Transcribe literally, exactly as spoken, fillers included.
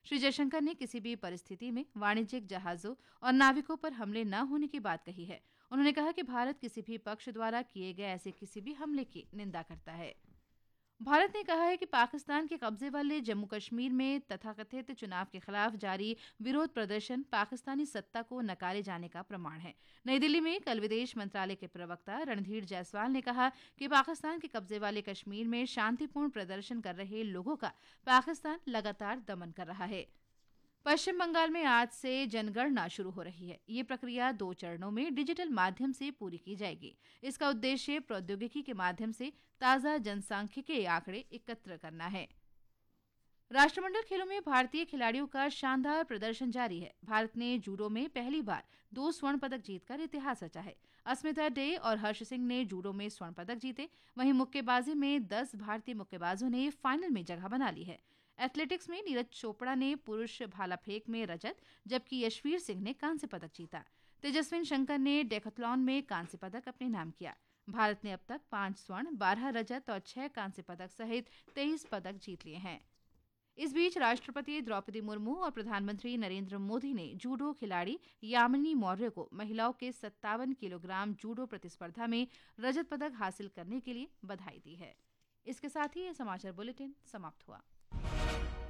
श्री जयशंकर ने किसी भी परिस्थिति में वाणिज्यिक जहाजों और नाविकों पर हमले न होने की बात कही है। उन्होंने कहा कि भारत किसी भी पक्ष द्वारा किए गए ऐसे किसी भी हमले की निंदा करता है। भारत ने कहा है कि पाकिस्तान के कब्जे वाले जम्मू कश्मीर में तथाकथित चुनाव के खिलाफ जारी विरोध प्रदर्शन पाकिस्तानी सत्ता को नकारे जाने का प्रमाण है। नई दिल्ली में कल विदेश मंत्रालय के प्रवक्ता रणधीर जायसवाल ने कहा कि पाकिस्तान के कब्जे वाले कश्मीर में शांतिपूर्ण प्रदर्शन कर रहे लोगों का पाकिस्तान लगातार दमन कर रहा है। पश्चिम बंगाल में आज से जनगणना शुरू हो रही है। ये प्रक्रिया दो चरणों में डिजिटल माध्यम से पूरी की जाएगी। इसका उद्देश्य प्रौद्योगिकी के माध्यम से ताज़ा जनसांख्यिकीय आंकड़े एकत्र करना है। राष्ट्रमंडल खेलों में भारतीय खिलाड़ियों का शानदार प्रदर्शन जारी है। भारत ने जूडो में पहली बार दो स्वर्ण पदक जीतकर इतिहास रचा है। अस्मिता डे और हर्ष सिंह ने जूडो में स्वर्ण पदक जीते। वहीं मुक्केबाजी में दस भारतीय मुक्केबाजों ने फाइनल में जगह बना ली है। एथलेटिक्स में नीरज चोपड़ा ने पुरुष भाला फेंक में रजत, जबकि यशवीर सिंह ने कांस्य पदक जीता। तेजस्विन शंकर ने डेकाथलॉन में कांस्य पदक अपने नाम किया। भारत ने अब तक पांच स्वर्ण, बारह रजत और छह कांस्य पदक सहित तेईस पदक जीत लिए हैं। इस बीच राष्ट्रपति द्रौपदी मुर्मू और प्रधानमंत्री नरेंद्र मोदी ने जूडो खिलाड़ी यामिनी मौर्य को महिलाओं के सत्तावन किलोग्राम जूडो प्रतिस्पर्धा में रजत पदक हासिल करने के लिए बधाई दी है। इसके साथ ही यह समाचार बुलेटिन समाप्त हुआ।